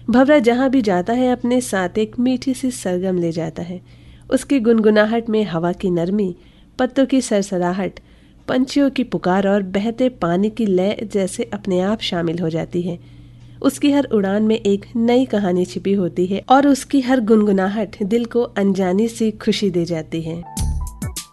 भंवरा जहाँ भी जाता है अपने साथ एक मीठी सी सरगम ले जाता है। उसकी गुनगुनाहट में हवा की नरमी, पत्तों की सरसराहट, पंछियों की पुकार और बहते पानी की लय जैसे अपने आप शामिल हो जाती है। उसकी हर उड़ान में एक नई कहानी छिपी होती है और उसकी हर गुनगुनाहट दिल को अनजानी सी खुशी दे जाती है।